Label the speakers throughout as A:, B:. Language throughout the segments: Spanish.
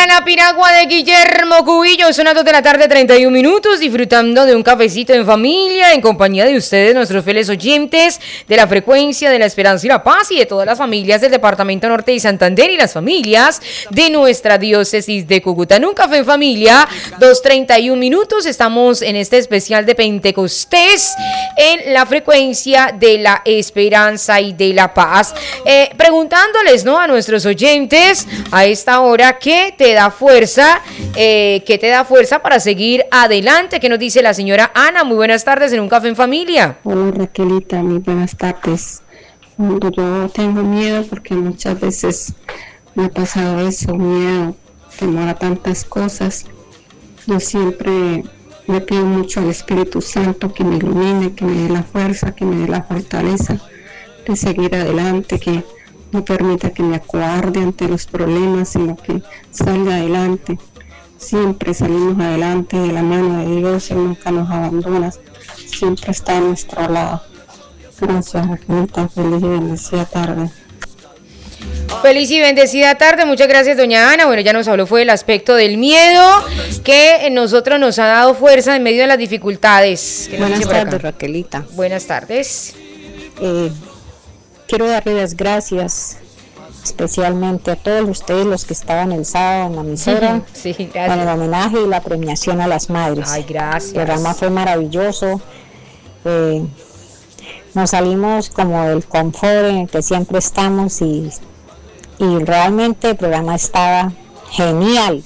A: para la piragua de Guillermo Cubillo. Son las 2 de la tarde, 31 minutos, disfrutando de un cafecito en familia, en compañía de ustedes, nuestros fieles oyentes de la frecuencia de la Esperanza y la Paz, y de todas las familias del Departamento Norte y Santander, y las familias de nuestra diócesis de Cúcuta. En un café en familia, 2:31 minutos, estamos en este especial de Pentecostés, en la frecuencia de la Esperanza y de la Paz. Preguntándoles, ¿no?, a nuestros oyentes a esta hora, ¿qué te da fuerza? ¿Qué te da fuerza para seguir adelante? ¿Qué nos dice la señora Ana? Muy buenas tardes en un café en familia.
B: Hola Raquelita, muy buenas tardes. Cuando yo tengo miedo, porque muchas veces me ha pasado eso, miedo, temor a tantas cosas, yo siempre le pido mucho al Espíritu Santo que me ilumine, que me dé la fuerza, que me dé la fortaleza de seguir adelante, que no permita que me acobarde ante los problemas, sino que salga adelante. Siempre salimos adelante de la mano de Dios, Él nunca nos abandona, siempre está a nuestro lado. Gracias, Raquelita, feliz y bendecida tarde.
A: Feliz y bendecida tarde, muchas gracias doña Ana. Bueno, ya nos habló, fue el aspecto del miedo que nosotros nos ha dado fuerza en medio de las dificultades.
C: Buenas tardes, Raquelita.
A: Buenas tardes.
C: Quiero darle las gracias especialmente a todos ustedes los que estaban el sábado en la emisora,
A: sí,
C: con el homenaje y la premiación a las madres.
A: Ay, gracias.
C: El programa fue maravilloso. Nos salimos como del confort en el que siempre estamos y realmente el programa estaba genial.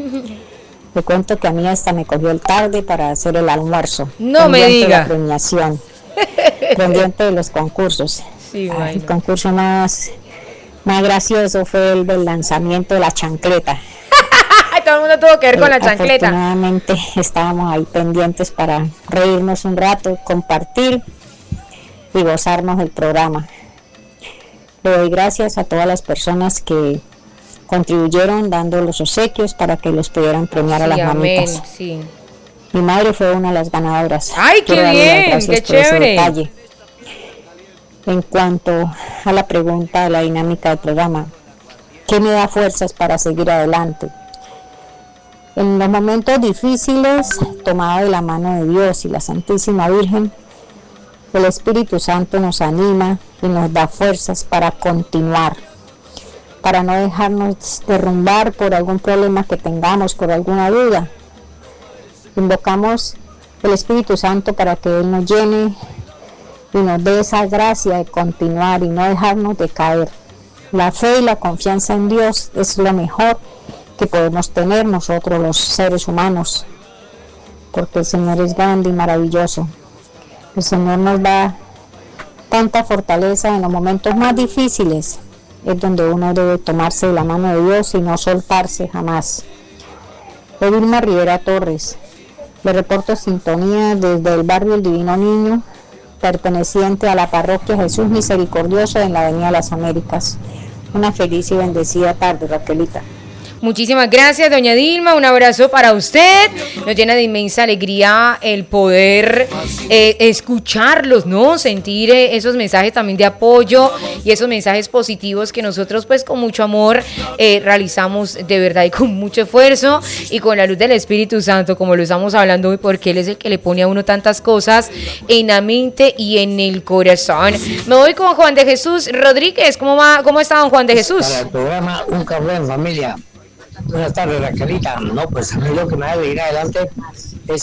C: Te cuento que a mí hasta me cogió el tarde para hacer el almuerzo.
A: No me diga.
C: La premiación, pendiente de los concursos.
A: Sí, bueno.
C: El concurso más gracioso fue el del lanzamiento de la chancleta.
A: Todo el mundo tuvo que ver con la chancleta.
C: Afortunadamente estábamos ahí pendientes para reírnos un rato, compartir y gozarnos del programa. Le doy gracias a todas las personas que contribuyeron dando los obsequios para que los pudieran premiar, sí, a las mamitas.
A: Sí.
C: Mi madre fue una de las ganadoras.
A: ¡Ay, qué bien! ¡Qué chévere!
C: En cuanto a la pregunta de la dinámica del programa, ¿qué me da fuerzas para seguir adelante? En los momentos difíciles, tomado de la mano de Dios y la Santísima Virgen, el Espíritu Santo nos anima y nos da fuerzas para continuar, para no dejarnos derrumbar por algún problema que tengamos, por alguna duda. Invocamos el Espíritu Santo para que Él nos llene y nos dé esa gracia de continuar y no dejarnos de caer. La fe y la confianza en Dios es lo mejor que podemos tener nosotros los seres humanos, porque el Señor es grande y maravilloso. El Señor nos da tanta fortaleza en los momentos más difíciles, es donde uno debe tomarse de la mano de Dios y no soltarse jamás. Edilma Rivera Torres, le reporto sintonía desde el barrio El Divino Niño, perteneciente a la parroquia Jesús Misericordioso en la Avenida Las Américas. Una feliz y bendecida tarde, Raquelita.
A: Muchísimas gracias, doña Dilma, un abrazo para usted. Nos llena de inmensa alegría el poder escucharlos, ¿no? Sentir esos mensajes también de apoyo y esos mensajes positivos que nosotros pues con mucho amor realizamos de verdad y con mucho esfuerzo y con la luz del Espíritu Santo, como lo estamos hablando hoy, porque Él es el que le pone a uno tantas cosas en la mente y en el corazón. Me voy con Juan de Jesús Rodríguez. ¿Cómo está don Juan de Jesús?
D: Para el programa Un Café en Familia. Buenas tardes, Raquelita. No, pues a mí lo que me debe ir adelante es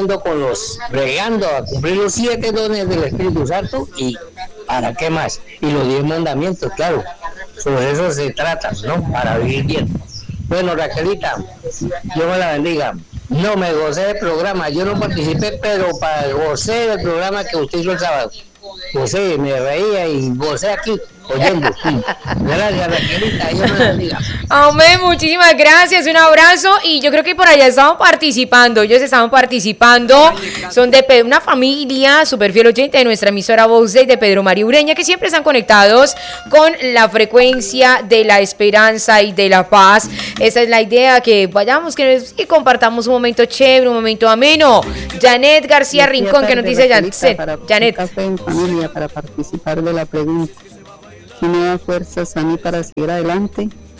D: bregando a cumplir los 7 dones del Espíritu Santo y ¿para qué más? Y los 10 mandamientos, claro. Sobre eso se trata, ¿no? Para vivir bien. Bueno, Raquelita, Dios me la bendiga. No me gocé del programa, yo no participé, pero gocé del programa que usted hizo el sábado. Gocé, me reía y gocé aquí, oyendo. Gracias, Raquelita, Dios me la bendiga.
A: Amén, muchísimas gracias, un abrazo. Y yo creo que por allá estaban participando, ellos estaban participando, son de una familia súper fiel oyente de nuestra emisora Voz de Pedro María Ureña, que siempre están conectados con la frecuencia de la esperanza y de la paz. Esa es la idea, que vayamos, que compartamos un momento chévere, un momento ameno. Janet García Rincón, que nos dice Janet.
B: Café en familia, para participar de la pregunta. ¿Qué me da fuerzas a mí para seguir adelante?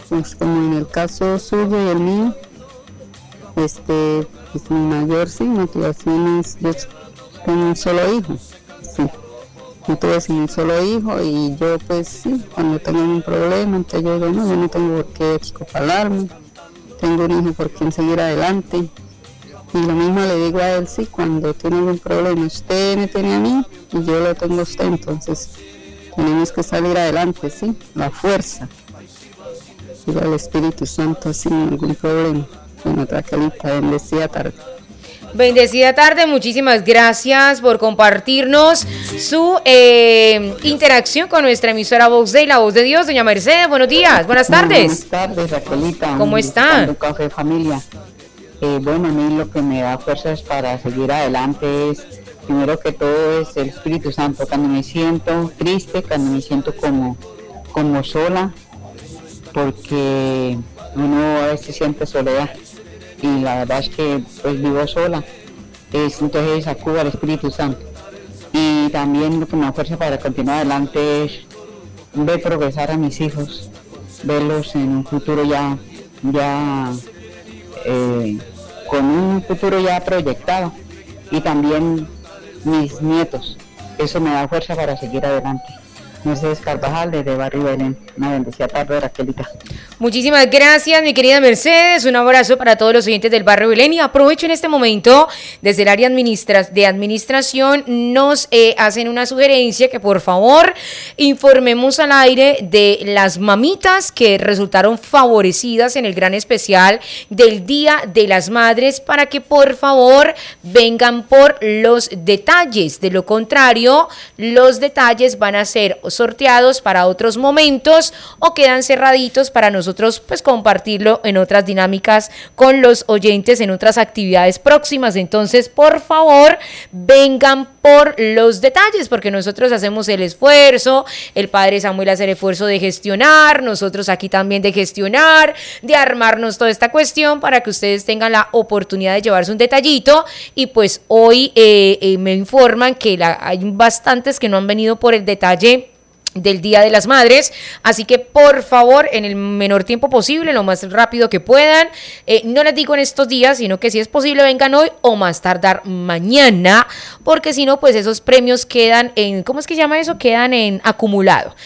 B: pues como en el caso suyo y el mío, pues mi mayor motivación es, yo tengo un solo hijo, sí. Yo tuve un solo hijo y yo pues sí, cuando tengo un problema, entonces yo digo, no, yo no tengo por qué escopalarme, tengo un hijo por quien seguir adelante. Y lo mismo le digo a él, sí, cuando tiene algún problema, usted me tiene a mí y yo lo tengo a usted, entonces tenemos que salir adelante, sí, la fuerza. Digo al Espíritu Santo sin ningún problema. Bueno, Raquelita, bendecida tarde.
A: Bendecida tarde, muchísimas gracias por compartirnos su interacción con nuestra emisora Voz Day, la Voz de Dios. Doña Mercedes, buenos días, buenas tardes.
E: Buenas tardes, Raquelita.
A: ¿Cómo está?
E: Un café familia. Bueno, a mí lo que me da fuerzas para seguir adelante es, primero que todo, es el Espíritu Santo. Cuando me siento triste, cuando me siento como sola, porque uno a veces siente soledad. Y la verdad es que pues vivo sola, entonces acudo al Espíritu Santo. Y también lo que me da fuerza para continuar adelante es ver progresar a mis hijos, verlos en un futuro ya con un futuro ya proyectado, y también mis nietos. Eso me da fuerza para seguir adelante. Mercedes Carvajal, desde Barrio Belén. Una bendecida tarde, Raquelita.
A: Muchísimas gracias, mi querida Mercedes. Un abrazo para todos los oyentes del Barrio Belén. Y aprovecho en este momento, desde el área de administración, nos hacen una sugerencia que por favor informemos al aire de las mamitas que resultaron favorecidas en el gran especial del Día de las Madres, para que por favor vengan por los detalles. De lo contrario, los detalles van a ser sorteados para otros momentos o quedan cerraditos para nosotros pues compartirlo en otras dinámicas con los oyentes en otras actividades próximas. Entonces, por favor, vengan por los detalles, porque nosotros hacemos el esfuerzo, el padre Samuel hace el esfuerzo de gestionar, nosotros aquí también de gestionar, de armarnos toda esta cuestión para que ustedes tengan la oportunidad de llevarse un detallito. Y pues hoy me informan que hay bastantes que no han venido por el detalle del Día de las Madres, así que por favor, en el menor tiempo posible, lo más rápido que puedan, no les digo en estos días, sino que si es posible vengan hoy o más tardar mañana, porque si no, pues esos premios quedan en, ¿cómo es que se llama eso? Quedan en acumulado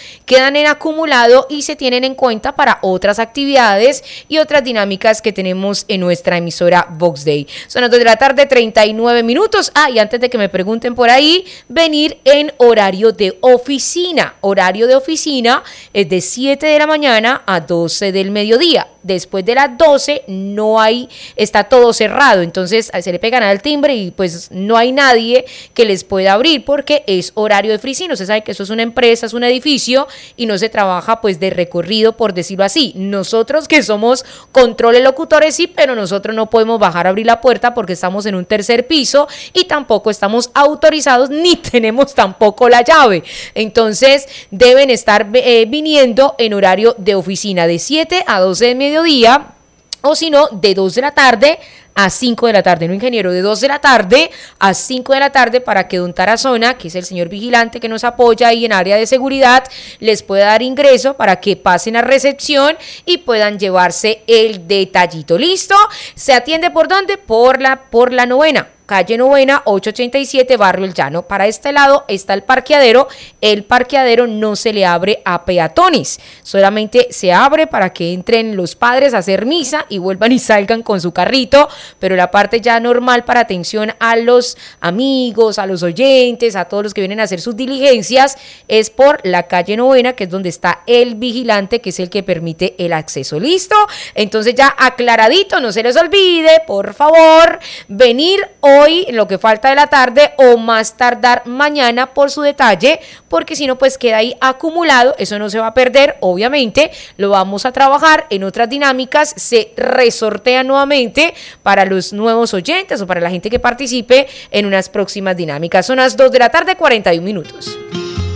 A: y se tienen en cuenta para otras actividades y otras dinámicas que tenemos en nuestra emisora Vox Day. Son las 2 de la tarde, 39 minutos. Y antes de que me pregunten por ahí, venir en horario de oficina. Horario de oficina es de 7 de la mañana a 12 del mediodía. Después de las 12 está todo cerrado, entonces se le pegan al timbre y pues no hay nadie que les pueda abrir porque es horario de oficina. Usted sabe que eso es una empresa, es un edificio y no se trabaja pues de recorrido, por decirlo así. Nosotros que somos controles locutores sí, pero nosotros no podemos bajar a abrir la puerta porque estamos en un tercer piso y tampoco estamos autorizados ni tenemos tampoco la llave. Entonces deben estar viniendo en horario de oficina de 7 a 12 de mediodía, o si no, de 2 de la tarde a 5 de la tarde, no ingeniero, de 2 de la tarde a 5 de la tarde, para que don Tarazona, que es el señor vigilante que nos apoya ahí en área de seguridad, les pueda dar ingreso para que pasen a recepción y puedan llevarse el detallito. ¿Listo? ¿Se atiende por dónde? Por la novena. Calle Novena, 887, Barrio El Llano. Para este lado está el parqueadero. El parqueadero no se le abre a peatones, solamente se abre para que entren los padres a hacer misa y vuelvan y salgan con su carrito, pero la parte ya normal para atención a los amigos, a los oyentes, a todos los que vienen a hacer sus diligencias, es por la calle Novena, que es donde está el vigilante, que es el que permite el acceso. ¿Listo? Entonces ya aclaradito, no se les olvide, por favor, venir hoy, lo que falta de la tarde, o más tardar mañana por su detalle, porque si no pues queda ahí acumulado. Eso no se va a perder, obviamente lo vamos a trabajar en otras dinámicas, se resortea nuevamente para los nuevos oyentes o para la gente que participe en unas próximas dinámicas. Son las 2 de la tarde, 41 minutos.